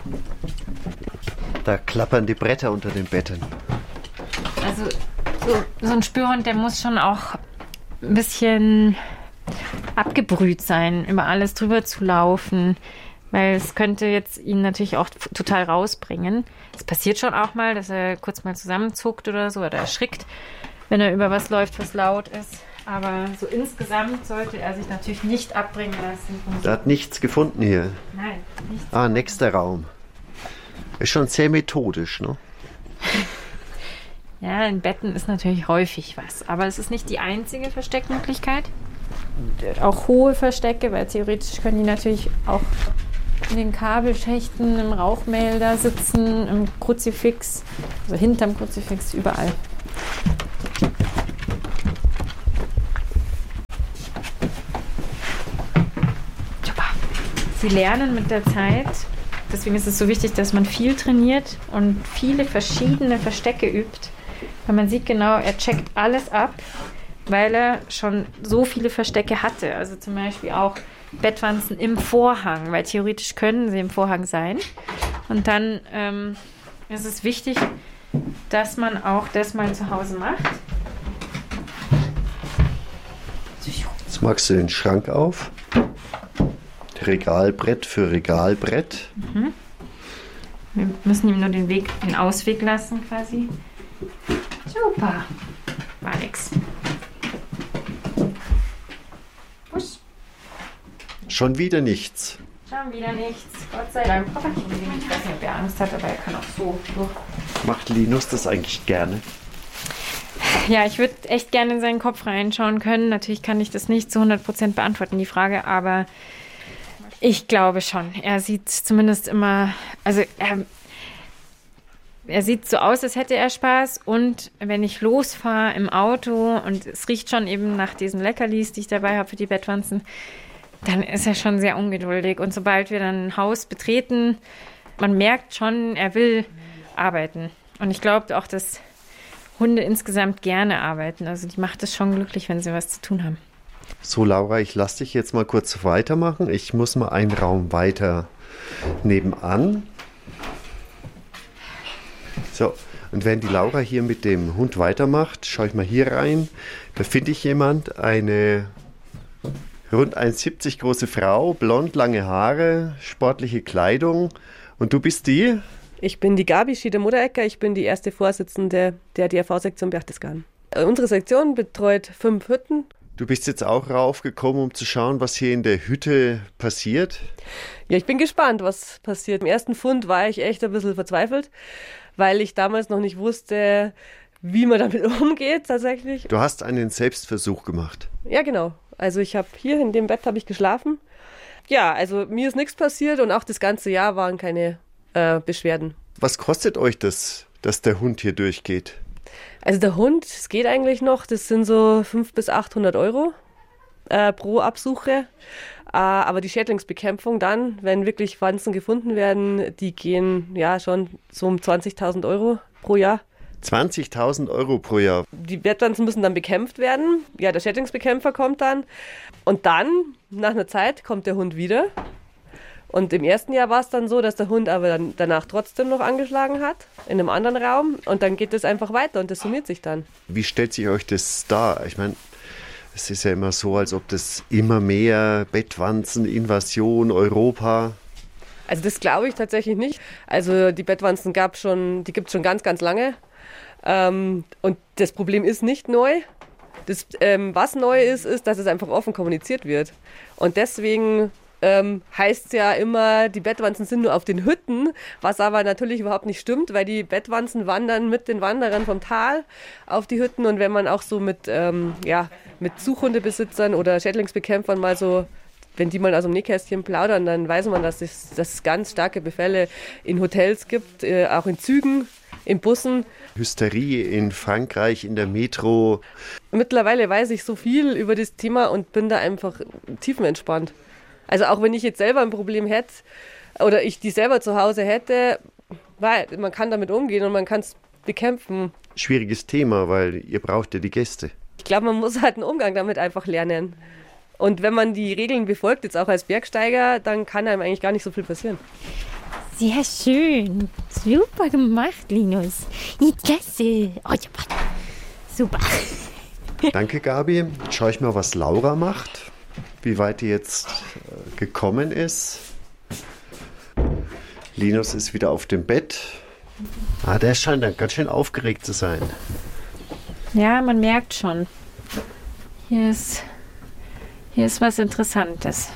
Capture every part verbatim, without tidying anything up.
Da klappern die Bretter unter den Betten. Also so, so ein Spürhund, der muss schon auch ein bisschen abgebrüht sein, über alles drüber zu laufen, weil es könnte jetzt ihn natürlich auch total rausbringen. Es passiert schon auch mal, dass er kurz mal zusammenzuckt oder so oder erschrickt, wenn er über was läuft, was laut ist. Aber so insgesamt sollte er sich natürlich nicht abbringen lassen. Er hat nichts gefunden hier. Nein, nichts. Ah, nächster Raum. Ist schon sehr methodisch, ne? Ja, in Betten ist natürlich häufig was. Aber es ist nicht die einzige Versteckmöglichkeit. Auch hohe Verstecke, weil theoretisch können die natürlich auch in den Kabelschächten, im Rauchmelder sitzen, im Kruzifix, also hinterm Kruzifix, überall. Sie lernen mit der Zeit, deswegen ist es so wichtig, dass man viel trainiert und viele verschiedene Verstecke übt, weil man sieht genau, er checkt alles ab, weil er schon so viele Verstecke hatte. Also zum Beispiel auch Bettwanzen im Vorhang, weil theoretisch können sie im Vorhang sein. Und dann ähm, ist es wichtig, dass man auch das mal zu Hause macht. Jetzt machst du den Schrank auf. Regalbrett für Regalbrett. Mhm. Wir müssen ihm nur den Weg, den Ausweg lassen quasi. Super. War nix. Push. Schon wieder nichts. Schon wieder nichts. Gott sei Dank. Ich weiß nicht, ob er Angst hat, aber er kann auch so durch. Macht Linus das eigentlich gerne? Ja, ich würde echt gerne in seinen Kopf reinschauen können. Natürlich kann ich das nicht zu hundert Prozent beantworten, die Frage, aber ich glaube schon. Er sieht zumindest immer, also er, er sieht so aus, als hätte er Spaß. Und wenn ich losfahre im Auto und es riecht schon eben nach diesen Leckerlis, die ich dabei habe für die Bettwanzen, dann ist er schon sehr ungeduldig. Und sobald wir dann ein Haus betreten, man merkt schon, er will arbeiten. Und ich glaube auch, dass Hunde insgesamt gerne arbeiten. Also die macht es schon glücklich, wenn sie was zu tun haben. So, Laura, ich lasse dich jetzt mal kurz weitermachen. Ich muss mal einen Raum weiter nebenan. So, und wenn die Laura hier mit dem Hund weitermacht, schaue ich mal hier rein. Da finde ich jemand, eine rund eins Komma siebzig große Frau, blond, lange Haare, sportliche Kleidung. Und du bist die? Ich bin die Gabi Schieder-Mutterecker. Ich bin die erste Vorsitzende der D R V-Sektion Berchtesgaden. Unsere Sektion betreut fünf Hütten. Du bist jetzt auch raufgekommen, um zu schauen, was hier in der Hütte passiert? Ja, ich bin gespannt, was passiert. Im ersten Fund war ich echt ein bisschen verzweifelt, weil ich damals noch nicht wusste, wie man damit umgeht tatsächlich. Du hast einen Selbstversuch gemacht? Ja, genau. Also ich habe hier in dem Bett habe ich geschlafen. Ja, also mir ist nichts passiert und auch das ganze Jahr waren keine äh, Beschwerden. Was kostet euch das, dass der Hund hier durchgeht? Also der Hund, es geht eigentlich noch, das sind so fünfhundert bis achthundert Euro äh, pro Absuche. Äh, aber die Schädlingsbekämpfung dann, wenn wirklich Wanzen gefunden werden, die gehen ja schon so um zwanzigtausend Euro pro Jahr. zwanzigtausend Euro pro Jahr? Die Bettwanzen müssen dann bekämpft werden. Ja, der Schädlingsbekämpfer kommt dann. Und dann, nach einer Zeit, kommt der Hund wieder. Und im ersten Jahr war es dann so, dass der Hund aber dann danach trotzdem noch angeschlagen hat, in einem anderen Raum. Und dann geht es einfach weiter und das summiert sich dann. Wie stellt sich euch das dar? Ich meine, es ist ja immer so, als ob das immer mehr Bettwanzen, Invasion, Europa. Also das glaube ich tatsächlich nicht. Also die Bettwanzen gab schon, die gibt es schon ganz, ganz lange. Ähm, und das Problem ist nicht neu. Das, ähm, was neu ist, ist, dass es einfach offen kommuniziert wird. Und deswegen ähm, heißt es ja immer, die Bettwanzen sind nur auf den Hütten, was aber natürlich überhaupt nicht stimmt, weil die Bettwanzen wandern mit den Wanderern vom Tal auf die Hütten. Und wenn man auch so mit, ähm, ja, mit Suchhundebesitzern oder Schädlingsbekämpfern mal so, wenn die mal aus dem Nähkästchen plaudern, dann weiß man, dass es, dass es ganz starke Befälle in Hotels gibt, äh, auch in Zügen, in Bussen. Hysterie in Frankreich, in der Metro. Mittlerweile weiß ich so viel über das Thema und bin da einfach tiefenentspannt. Also auch wenn ich jetzt selber ein Problem hätte oder ich die selber zu Hause hätte, weil man kann damit umgehen und man kann es bekämpfen. Schwieriges Thema, weil ihr braucht ja die Gäste. Ich glaube, man muss halt einen Umgang damit einfach lernen. Und wenn man die Regeln befolgt, jetzt auch als Bergsteiger, dann kann einem eigentlich gar nicht so viel passieren. Sehr schön. Super gemacht, Linus. Klasse. Oh, ja, super. Danke, Gabi. Jetzt schaue ich mal, was Laura macht. Wie weit die jetzt äh, gekommen ist. Linus ist wieder auf dem Bett. Ah, der scheint dann ganz schön aufgeregt zu sein. Ja, man merkt schon. Hier ist, hier ist was Interessantes.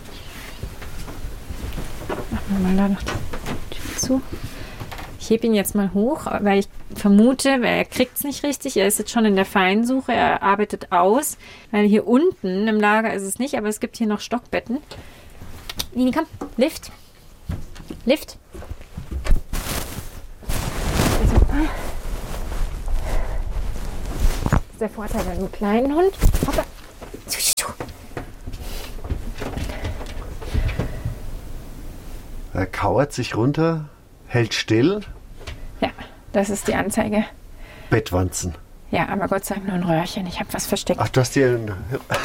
Machen wir mal da noch die Tür zu. Ich hebe ihn jetzt mal hoch, weil ich vermute, weil er kriegt es nicht richtig. Er ist jetzt schon in der Feinsuche, er arbeitet aus. Weil hier unten im Lager ist es nicht, aber es gibt hier noch Stockbetten. Lini, komm, Lift. Lift. Super. Das ist der Vorteil bei einem kleinen Hund. Hoppa. Er kauert sich runter, hält still. Ja, das ist die Anzeige. Bettwanzen. Ja, aber Gott sei Dank nur ein Röhrchen. Ich habe was versteckt. Ach, du hast dir ein...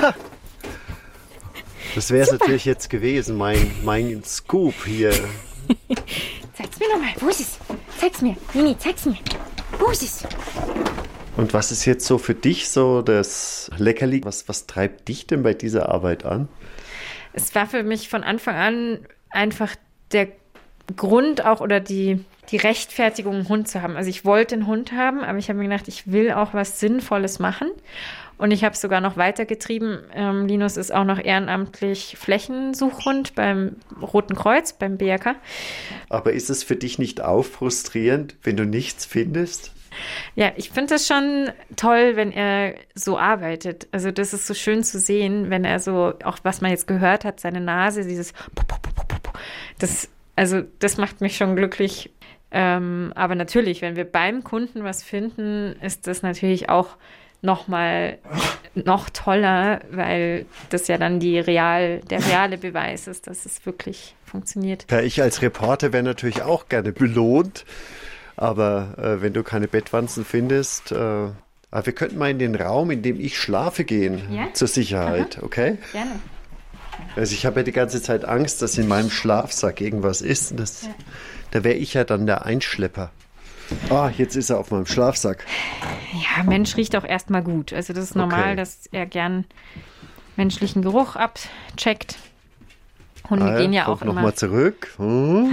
Das wäre es natürlich jetzt gewesen, mein, mein Scoop hier. Zeig's mir nochmal. Wo ist es? Zeig's mir. Lini, zeig's mir. Wo ist es? Und was ist jetzt so für dich so das Leckerli? Was, was treibt dich denn bei dieser Arbeit an? Es war für mich von Anfang an einfach der Grund auch oder die, die Rechtfertigung, einen Hund zu haben. Also ich wollte einen Hund haben, aber ich habe mir gedacht, ich will auch was Sinnvolles machen. Und ich habe es sogar noch weitergetrieben. Ähm, Linus ist auch noch ehrenamtlich Flächensuchhund beim Roten Kreuz, beim B R K. Aber ist es für dich nicht auch frustrierend, wenn du nichts findest? Ja, ich finde es schon toll, wenn er so arbeitet. Also das ist so schön zu sehen, wenn er so, auch was man jetzt gehört hat, seine Nase, dieses das, also das macht mich schon glücklich. Ähm, aber natürlich, wenn wir beim Kunden was finden, ist das natürlich auch noch mal noch toller, weil das ja dann die real, der reale Beweis ist, dass es wirklich funktioniert. Ja, ich als Reporter wäre natürlich auch gerne belohnt, aber äh, wenn du keine Bettwanzen findest, äh, aber wir könnten mal in den Raum, in dem ich schlafe, gehen, ja? zur Sicherheit, aha. Okay? Gerne. Also ich habe ja die ganze Zeit Angst, dass in meinem Schlafsack irgendwas ist. Das, ja. Da wäre ich ja dann der Einschlepper. Ah, jetzt ist er auf meinem Schlafsack. Ja, Mensch riecht auch erstmal gut. Also das ist normal, okay, dass er gern menschlichen Geruch abcheckt. Hunde ah, ja, gehen ja auch immer... Nochmal zurück. Hm.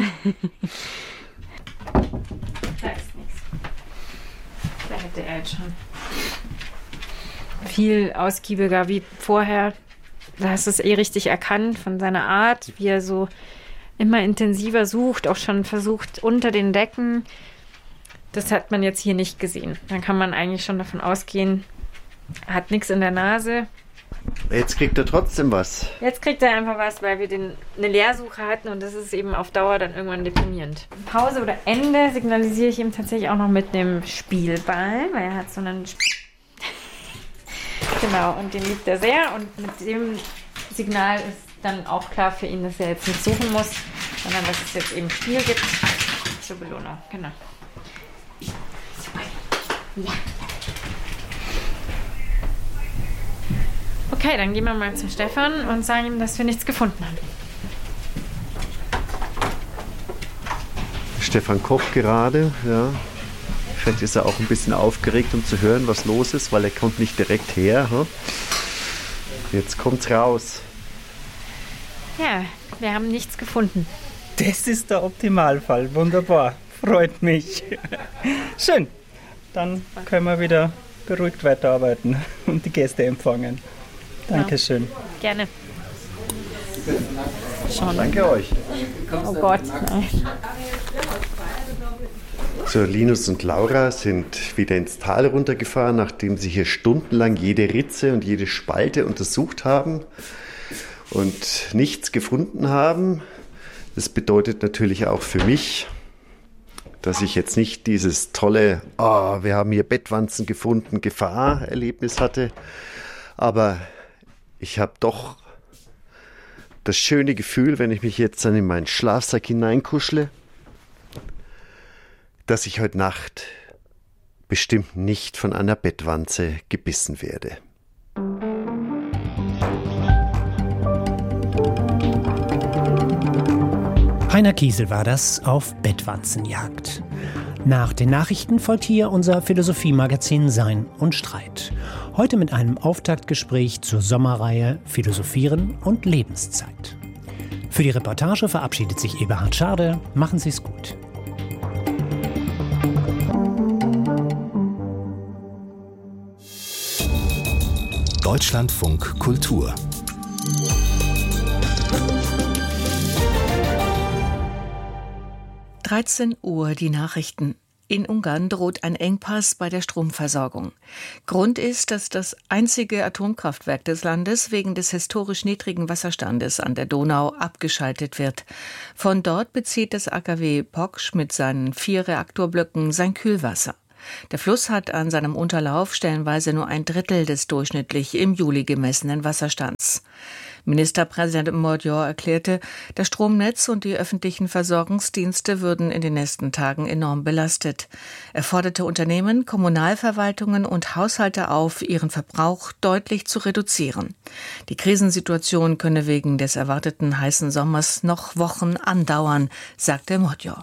Da ist nichts. Da hätte er jetzt schon viel ausgiebiger wie vorher. Da hast du es eh richtig erkannt von seiner Art, wie er so immer intensiver sucht, auch schon versucht unter den Decken. Das hat man jetzt hier nicht gesehen. Dann kann man eigentlich schon davon ausgehen, er hat nichts in der Nase. Jetzt kriegt er trotzdem was. Jetzt kriegt er einfach was, weil wir den, eine Leersuche hatten und das ist eben auf Dauer dann irgendwann deprimierend. Pause oder Ende signalisiere ich ihm tatsächlich auch noch mit einem Spielball, weil er hat so einen... Sp- Genau, und den liebt er sehr und mit dem Signal ist dann auch klar für ihn, dass er jetzt nicht suchen muss, sondern dass es jetzt eben Spiel gibt zur Belohnung. Genau. Ja. Okay, dann gehen wir mal zum Stefan und sagen ihm, dass wir nichts gefunden haben. Stefan kocht gerade, ja. Vielleicht ist er auch ein bisschen aufgeregt, um zu hören, was los ist, weil er kommt nicht direkt her. Hm? Jetzt kommt's raus. Ja, wir haben nichts gefunden. Das ist der Optimalfall. Wunderbar. Freut mich. Schön. Dann können wir wieder beruhigt weiterarbeiten und die Gäste empfangen. Dankeschön. Ja. Gerne. Schon. Danke euch. Oh Gott, nein. So, Linus und Laura sind wieder ins Tal runtergefahren, nachdem sie hier stundenlang jede Ritze und jede Spalte untersucht haben und nichts gefunden haben. Das bedeutet natürlich auch für mich, dass ich jetzt nicht dieses tolle, oh, wir haben hier Bettwanzen gefunden, Gefahr-Erlebnis hatte. Aber ich habe doch das schöne Gefühl, wenn ich mich jetzt dann in meinen Schlafsack hineinkuschle, dass ich heute Nacht bestimmt nicht von einer Bettwanze gebissen werde. Heiner Kiesel war das auf Bettwanzenjagd. Nach den Nachrichten folgt hier unser Philosophie-Magazin Sein und Streit. Heute mit einem Auftaktgespräch zur Sommerreihe Philosophieren und Lebenszeit. Für die Reportage verabschiedet sich Eberhard Schade. Machen Sie es gut. Deutschlandfunk Kultur. dreizehn Uhr die Nachrichten. In Ungarn droht ein Engpass bei der Stromversorgung. Grund ist, dass das einzige Atomkraftwerk des Landes wegen des historisch niedrigen Wasserstandes an der Donau abgeschaltet wird. Von dort bezieht das A K W Poksch mit seinen vier Reaktorblöcken sein Kühlwasser. Der Fluss hat an seinem Unterlauf stellenweise nur ein Drittel des durchschnittlich im Juli gemessenen Wasserstands. Ministerpräsident Magyar erklärte, das Stromnetz und die öffentlichen Versorgungsdienste würden in den nächsten Tagen enorm belastet. Er forderte Unternehmen, Kommunalverwaltungen und Haushalte auf, ihren Verbrauch deutlich zu reduzieren. Die Krisensituation könne wegen des erwarteten heißen Sommers noch Wochen andauern, sagte Magyar.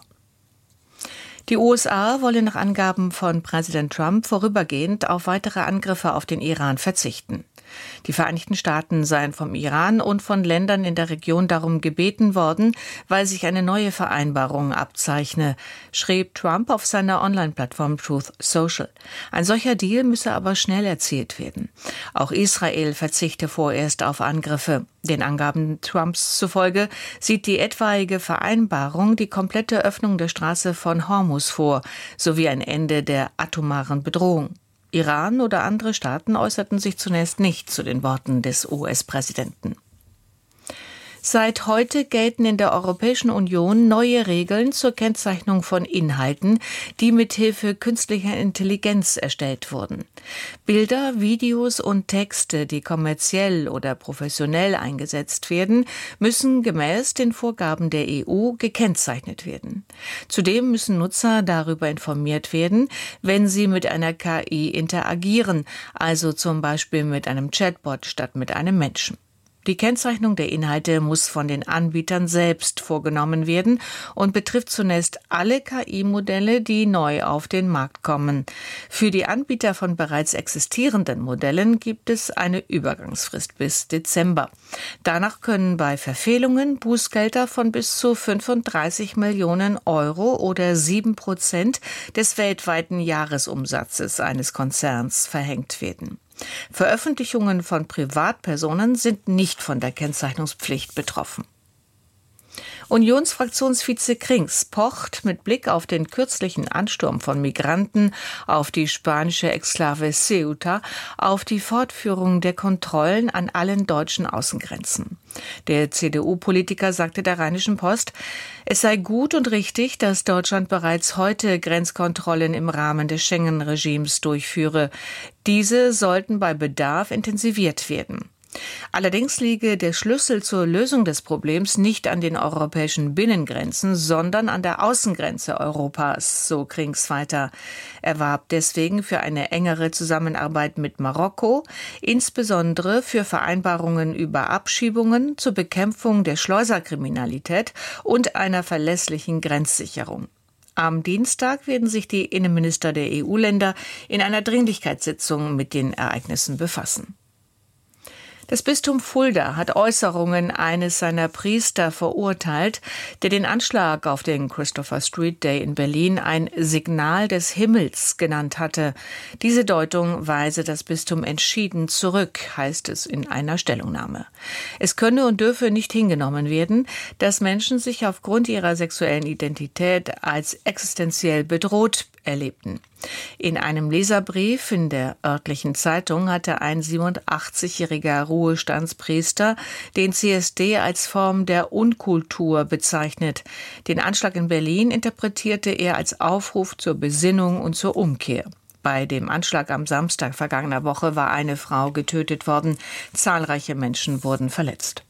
Die U S A wollen nach Angaben von Präsident Trump vorübergehend auf weitere Angriffe auf den Iran verzichten. Die Vereinigten Staaten seien vom Iran und von Ländern in der Region darum gebeten worden, weil sich eine neue Vereinbarung abzeichne, schrieb Trump auf seiner Online-Plattform Truth Social. Ein solcher Deal müsse aber schnell erzielt werden. Auch Israel verzichte vorerst auf Angriffe. Den Angaben Trumps zufolge sieht die etwaige Vereinbarung die komplette Öffnung der Straße von Hormuz vor, sowie ein Ende der atomaren Bedrohung. Iran oder andere Staaten äußerten sich zunächst nicht zu den Worten des U S-Präsidenten. Seit heute gelten in der Europäischen Union neue Regeln zur Kennzeichnung von Inhalten, die mithilfe künstlicher Intelligenz erstellt wurden. Bilder, Videos und Texte, die kommerziell oder professionell eingesetzt werden, müssen gemäß den Vorgaben der E U gekennzeichnet werden. Zudem müssen Nutzer darüber informiert werden, wenn sie mit einer K I interagieren, also zum Beispiel mit einem Chatbot statt mit einem Menschen. Die Kennzeichnung der Inhalte muss von den Anbietern selbst vorgenommen werden und betrifft zunächst alle K I-Modelle, die neu auf den Markt kommen. Für die Anbieter von bereits existierenden Modellen gibt es eine Übergangsfrist bis Dezember. Danach können bei Verfehlungen Bußgelder von bis zu fünfunddreißig Millionen Euro oder sieben Prozent des weltweiten Jahresumsatzes eines Konzerns verhängt werden. Veröffentlichungen von Privatpersonen sind nicht von der Kennzeichnungspflicht betroffen. Unionsfraktionsvize Krings pocht mit Blick auf den kürzlichen Ansturm von Migranten auf die spanische Exklave Ceuta auf die Fortführung der Kontrollen an allen deutschen Außengrenzen. Der C D U-Politiker sagte der Rheinischen Post, es sei gut und richtig, dass Deutschland bereits heute Grenzkontrollen im Rahmen des Schengen-Regimes durchführe. Diese sollten bei Bedarf intensiviert werden. Allerdings liege der Schlüssel zur Lösung des Problems nicht an den europäischen Binnengrenzen, sondern an der Außengrenze Europas, so Krings weiter. Er warb deswegen für eine engere Zusammenarbeit mit Marokko, insbesondere für Vereinbarungen über Abschiebungen zur Bekämpfung der Schleuserkriminalität und einer verlässlichen Grenzsicherung. Am Dienstag werden sich die Innenminister der E U-Länder in einer Dringlichkeitssitzung mit den Ereignissen befassen. Das Bistum Fulda hat Äußerungen eines seiner Priester verurteilt, der den Anschlag auf den Christopher Street Day in Berlin ein Signal des Himmels genannt hatte. Diese Deutung weise das Bistum entschieden zurück, heißt es in einer Stellungnahme. Es könne und dürfe nicht hingenommen werden, dass Menschen sich aufgrund ihrer sexuellen Identität als existenziell bedroht erlebten. In einem Leserbrief in der örtlichen Zeitung hatte ein siebenundachtzigjähriger Ruhestandspriester den C S D als Form der Unkultur bezeichnet. Den Anschlag in Berlin interpretierte er als Aufruf zur Besinnung und zur Umkehr. Bei dem Anschlag am Samstag vergangener Woche war eine Frau getötet worden. Zahlreiche Menschen wurden verletzt.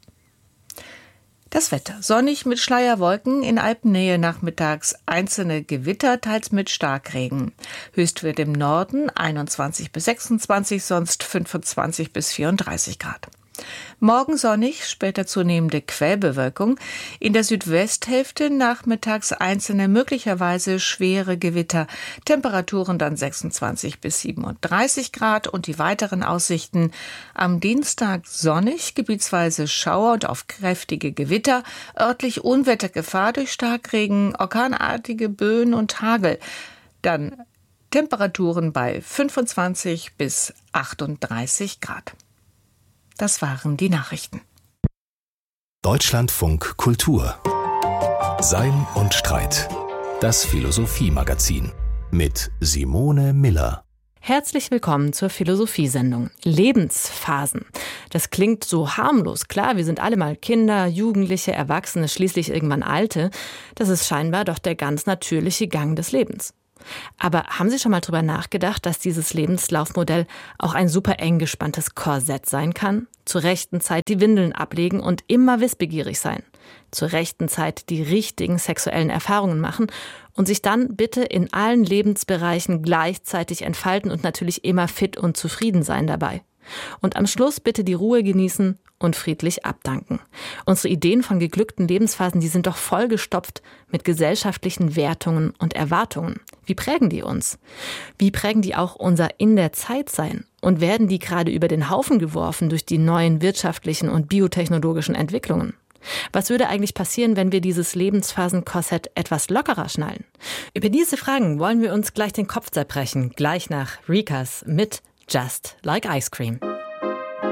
Das Wetter. Sonnig mit Schleierwolken, in Alpennähe nachmittags einzelne Gewitter, teils mit Starkregen. Höchstwert im Norden einundzwanzig bis sechsundzwanzig, sonst fünfundzwanzig bis vierunddreißig Grad. Morgen sonnig, später zunehmende Quellbewölkung. In der Südwesthälfte nachmittags einzelne möglicherweise schwere Gewitter. Temperaturen dann sechsundzwanzig bis siebenunddreißig Grad und die weiteren Aussichten. Am Dienstag sonnig, gebietsweise Schauer und auf kräftige Gewitter. Örtlich Unwettergefahr durch Starkregen, orkanartige Böen und Hagel. Dann Temperaturen bei fünfundzwanzig bis achtunddreißig Grad. Das waren die Nachrichten. Deutschlandfunk Kultur. Sein und Streit. Das Philosophie-Magazin. Mit Simone Miller. Herzlich willkommen zur Philosophiesendung. Lebensphasen. Das klingt so harmlos. Klar, wir sind alle mal Kinder, Jugendliche, Erwachsene, schließlich irgendwann Alte. Das ist scheinbar doch der ganz natürliche Gang des Lebens. Aber haben Sie schon mal drüber nachgedacht, dass dieses Lebenslaufmodell auch ein super eng gespanntes Korsett sein kann? Zur rechten Zeit die Windeln ablegen und immer wissbegierig sein. Zur rechten Zeit die richtigen sexuellen Erfahrungen machen und sich dann bitte in allen Lebensbereichen gleichzeitig entfalten und natürlich immer fit und zufrieden sein dabei. Und am Schluss bitte die Ruhe genießen und friedlich abdanken. Unsere Ideen von geglückten Lebensphasen, die sind doch vollgestopft mit gesellschaftlichen Wertungen und Erwartungen. Wie prägen die uns? Wie prägen die auch unser In der Zeit sein? Und werden die gerade über den Haufen geworfen durch die neuen wirtschaftlichen und biotechnologischen Entwicklungen? Was würde eigentlich passieren, wenn wir dieses Lebensphasenkorsett etwas lockerer schnallen? Über diese Fragen wollen wir uns gleich den Kopf zerbrechen, gleich nach Rikas mit Just Like Ice Cream.